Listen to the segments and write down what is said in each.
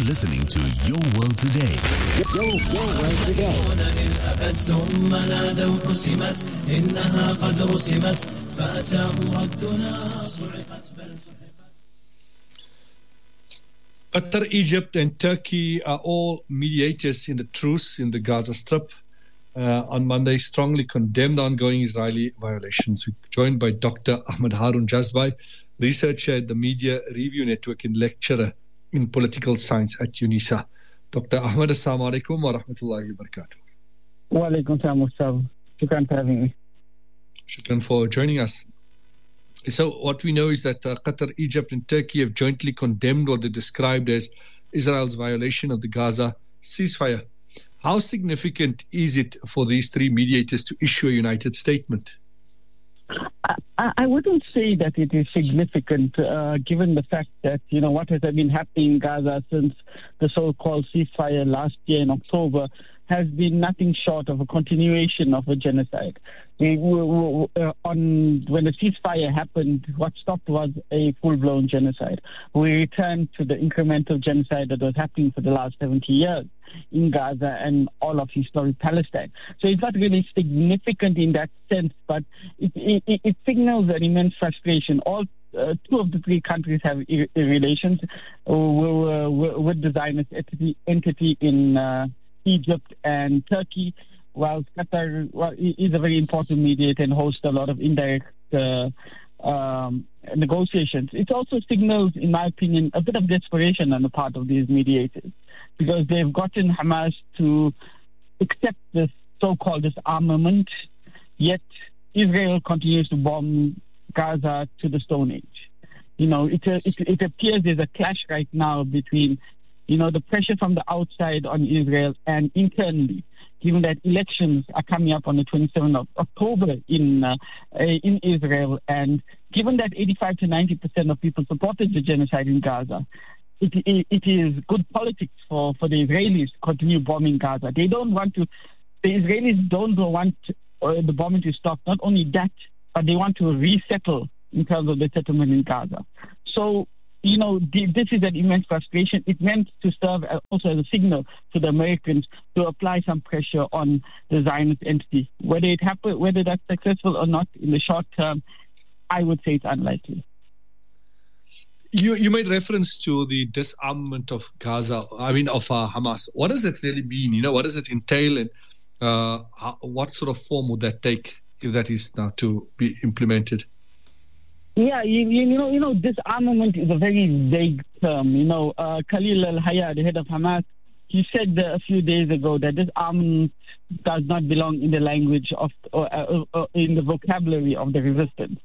listening to Your World Today. Your World Today. Qatar, Egypt and Turkey are all mediators in the truce in the Gaza Strip. On Monday, strongly condemned ongoing Israeli violations. We're joined by Dr. Ahmed Harun Jazbai, researcher at the Media Review Network and lecturer in political science at UNISA. Dr. Ahmed, assalamu alaikum wa rahmatullahi wa barakatuh. Wa alaikum salam, Mustafa. Shukran for having me. Shukran for joining us. So what we know is that Qatar, Egypt and Turkey have jointly condemned what they described as Israel's violation of the Gaza ceasefire. How significant is it for these three mediators to issue a united statement? I wouldn't say that it is significant, given the fact that, what has been happening in Gaza since the so-called ceasefire last year in October has been nothing short of a continuation of a genocide. When the ceasefire happened, what stopped was a full-blown genocide. We returned to the incremental genocide that was happening for the last 70 years in Gaza and all of historic Palestine. So it's not really significant in that sense, but it signals an immense frustration. All two of the three countries have relations with the Zionist entity in Egypt and Turkey, while Qatar is a very important mediator and hosts a lot of indirect negotiations. It also signals, in my opinion, a bit of desperation on the part of these mediators, because they've gotten Hamas to accept this so-called disarmament, yet Israel continues to bomb Gaza to the Stone Age. It appears there's a clash right now between the pressure from the outside on Israel and internally, given that elections are coming up on the 27th of October in Israel, and given that 85 to 90% of people supported the genocide in Gaza, it is good politics for the Israelis to continue bombing Gaza. The Israelis don't want the bombing to stop. Not only that, but they want to resettle in terms of the settlement in Gaza. So, this is an immense frustration. It meant to serve also as a signal to the Americans to apply some pressure on the Zionist entity. Whether that's successful or not in the short term, I would say it's unlikely. You made reference to the disarmament of Gaza, of Hamas. What does it really mean? What does it entail, and what sort of form would that take if that is now to be implemented? Yeah, disarmament is a very vague term. Khalil al-Hayya, the head of Hamas, he said a few days ago that disarmament does not belong in the language of, in the vocabulary of the resistance.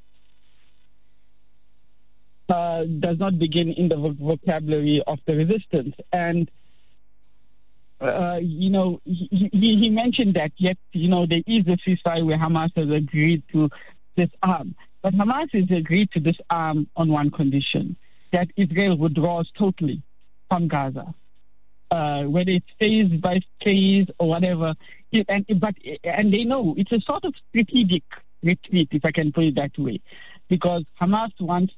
Does not begin in the vocabulary of the resistance. And, he mentioned that, yet, there is a ceasefire where Hamas has agreed to disarm. But Hamas has agreed to disarm on one condition, that Israel withdraws totally from Gaza, whether it's phase by phase or whatever. And they know it's a sort of strategic retreat, if I can put it that way, because Hamas wants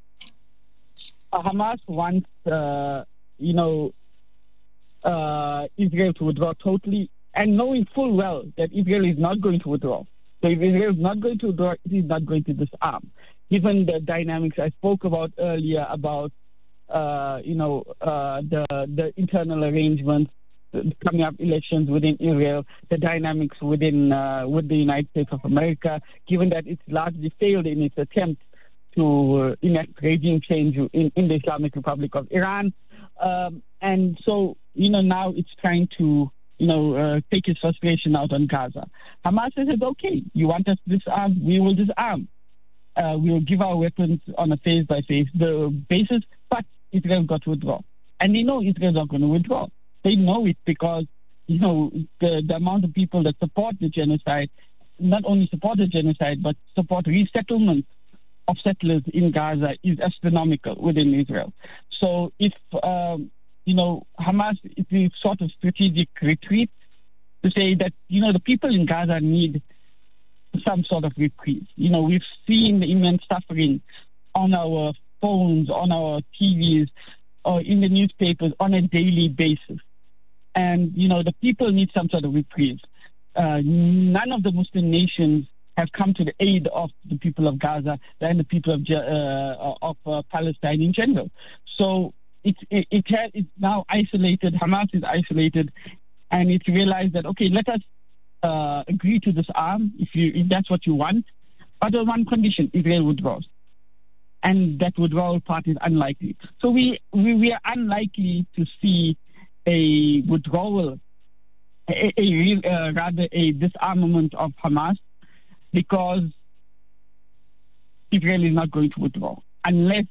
Israel to withdraw totally, and knowing full well that Israel is not going to withdraw. So if Israel is not going to withdraw, it is not going to disarm. Given the dynamics I spoke about earlier about, the internal arrangements, coming up elections within Israel, the dynamics with the United States of America, given that it's largely failed in its attempt to enact regime change in the Islamic Republic of Iran. And so, now it's trying to take its frustration out on Gaza. Hamas says, okay, you want us to disarm, we will disarm. We will give our weapons on a phase-by-phase basis, but Israel got to withdraw. And they know Israel's not going to withdraw. They know it because, the amount of people that support the genocide, not only support the genocide, but support resettlement of settlers in Gaza is astronomical within Israel. So if Hamas is a sort of strategic retreat to say that, the people in Gaza need some sort of reprieve. We've seen the immense suffering on our phones, on our TVs, or in the newspapers on a daily basis. And, the people need some sort of reprieve. None of the Muslim nations have come to the aid of the people of Gaza and the people of Palestine in general. So it's now isolated. Hamas is isolated, and it's realized that, okay, let us agree to disarm if that's what you want, but on one condition: Israel withdraws, and that withdrawal part is unlikely. So we are unlikely to see a withdrawal, rather a disarmament of Hamas, because Israel is not going to withdraw unless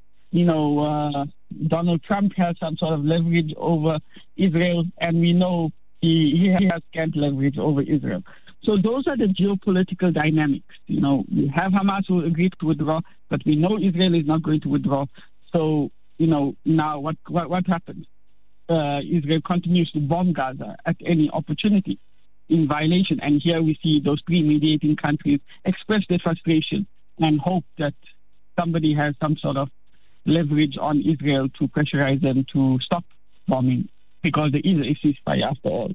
Donald Trump has some sort of leverage over Israel, and we know he has scant leverage over Israel. So those are the geopolitical dynamics. We have Hamas who agreed to withdraw, but we know Israel is not going to withdraw. So, now what happens? Israel continues to bomb Gaza at any opportunity in violation. And here we see those three mediating countries express their frustration and hope that somebody has some sort of leverage on Israel to pressurize them to stop bombing, because there is a ceasefire after all.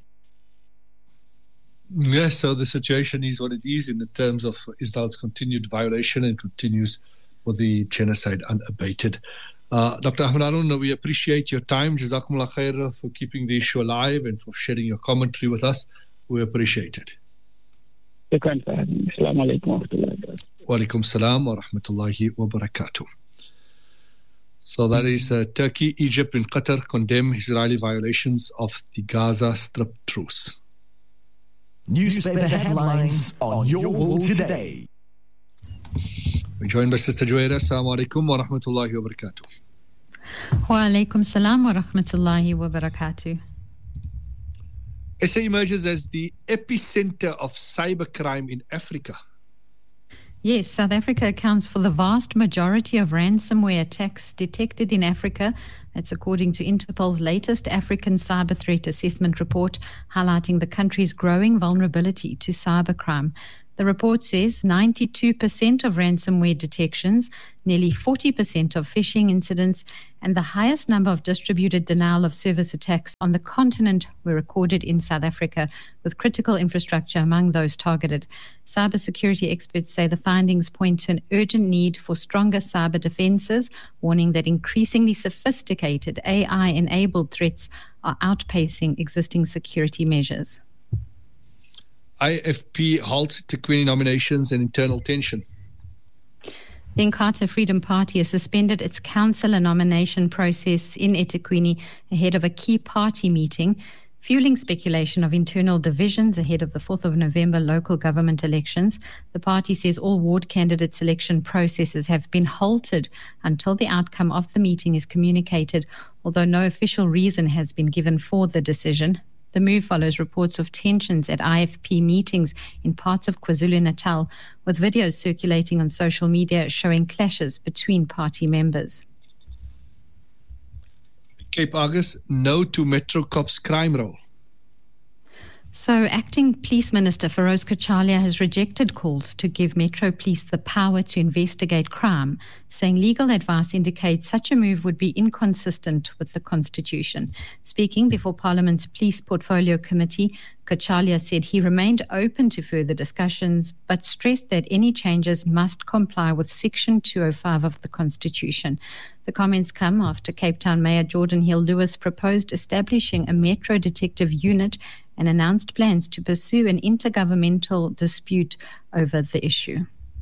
Yes, so the situation is what it is in the terms of Israel's continued violation, and continues with the genocide unabated. Dr. Ahmed Haroon, we appreciate your time. Jazakumullah khair for keeping the issue alive and for sharing your commentary with us. We appreciate it. Assalamu alaikum wa rahmatullahi wa barakatuh. Wa alaikum salam wa rahmatullahi wa barakatuh. So that is Turkey, Egypt and Qatar condemn Israeli violations of the Gaza Strip truce. Newspaper headlines on Your World Today. We're joined by Sister Juwaira. Assalamu alaikum wa rahmatullahi wa barakatuh. Wa alaikum salam wa rahmatullahi wa barakatuh. SA emerges as the epicenter of cybercrime in Africa. Yes, South Africa accounts for the vast majority of ransomware attacks detected in Africa. That's according to Interpol's latest African Cyber Threat Assessment report, highlighting the country's growing vulnerability to cybercrime. The report says 92% of ransomware detections, nearly 40% of phishing incidents, and the highest number of distributed denial of service attacks on the continent were recorded in South Africa, with critical infrastructure among those targeted. Cybersecurity experts say the findings point to an urgent need for stronger cyber defenses, warning that increasingly sophisticated AI-enabled threats are outpacing existing security measures. IFP halts eThekwini nominations and internal tension. The Inkatha Freedom Party has suspended its councillor nomination process in eThekwini ahead of a key party meeting, fueling speculation of internal divisions ahead of the 4th of November local government elections. The party says all ward candidate selection processes have been halted until the outcome of the meeting is communicated, although no official reason has been given for the decision. The move follows reports of tensions at IFP meetings in parts of KwaZulu-Natal, with videos circulating on social media showing clashes between party members. Cape Argus, no to Metro Cops crime roll. So, Acting Police Minister Feroz Kachalia has rejected calls to give Metro Police the power to investigate crime, saying legal advice indicates such a move would be inconsistent with the Constitution. Speaking before Parliament's Police Portfolio Committee, Kachalia said he remained open to further discussions, but stressed that any changes must comply with Section 205 of the Constitution. The comments come after Cape Town Mayor Jordan Hill-Lewis proposed establishing a Metro Detective Unit and announced plans to pursue an intergovernmental dispute over the issue.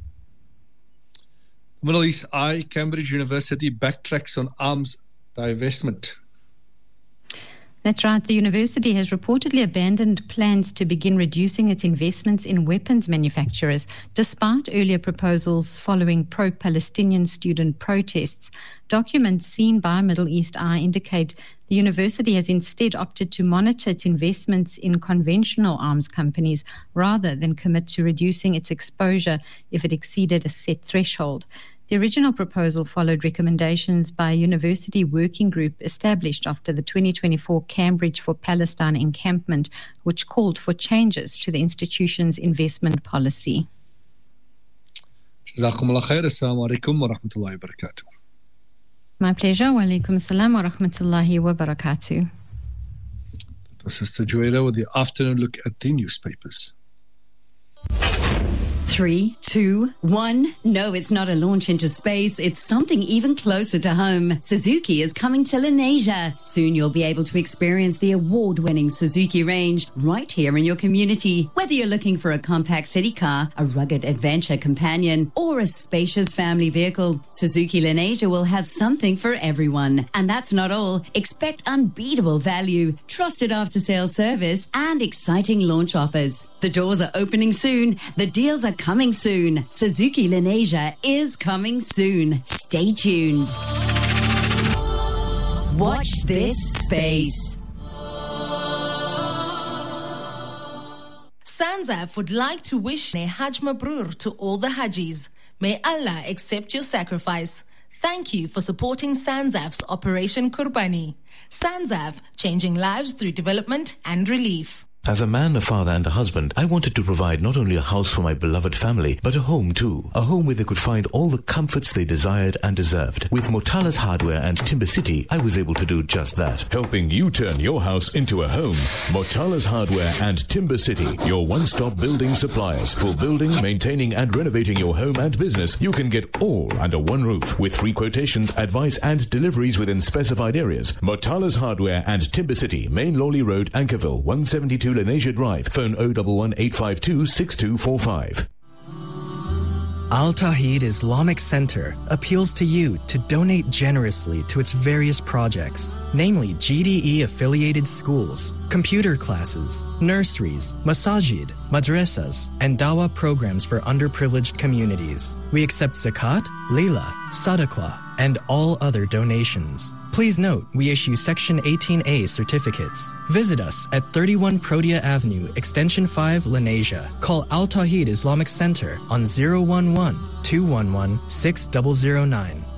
Middle East Eye, Cambridge University backtracks on arms divestment. That's right. The university has reportedly abandoned plans to begin reducing its investments in weapons manufacturers, despite earlier proposals following pro-Palestinian student protests. Documents seen by Middle East Eye indicate the university has instead opted to monitor its investments in conventional arms companies rather than commit to reducing its exposure if it exceeded a set threshold. The original proposal followed recommendations by a university working group established after the 2024 Cambridge for Palestine encampment, which called for changes to the institution's investment policy. Jazakumullah khair. Assalamu alaikum wa rahmatullahi wa barakatuh. My pleasure. Wa alaikum salam wa rahmatullahi wa barakatuh. Sister Joera with the afternoon look at the newspapers. 3, 2, 1. No, it's not a launch into space. It's something even closer to home. Suzuki is coming to Lenasia. Soon you'll be able to experience the award-winning Suzuki range right here in your community. Whether you're looking for a compact city car, a rugged adventure companion, or a spacious family vehicle, Suzuki Lenasia will have something for everyone. And that's not all. Expect unbeatable value, trusted after-sales service, and exciting launch offers. The doors are opening soon. The deals are coming soon. Suzuki Lenasia is coming soon. Stay tuned. Watch this space. Sanzaf would like to wish a Hajj Mabrur to all the Hajis. May Allah accept your sacrifice. Thank you for supporting Sanzaf's Operation Kurbani. Sanzaf, changing lives through development and relief. As a man, a father and a husband, I wanted to provide not only a house for my beloved family, but a home too. A home where they could find all the comforts they desired and deserved. With Motala's Hardware and Timber City, I was able to do just that. Helping you turn your house into a home. Motala's Hardware and Timber City, your one-stop building suppliers. For building, maintaining and renovating your home and business, you can get all under one roof. With free quotations, advice and deliveries within specified areas. Motala's Hardware and Timber City, Main Lawley Road, Ankerville, 172 Lenasia Drive. Phone 011 852 6245. Al Tawheed Islamic Center appeals to you to donate generously to its various projects, namely GDE-affiliated schools, computer classes, nurseries, masajid, madrasas, and dawah programs for underprivileged communities. We accept zakat, lila, sadaqah, and all other donations. Please note, we issue Section 18A certificates. Visit us at 31 Protea Avenue, Extension 5, Lenasia. Call Al Tawheed Islamic Center on 011-211-6009.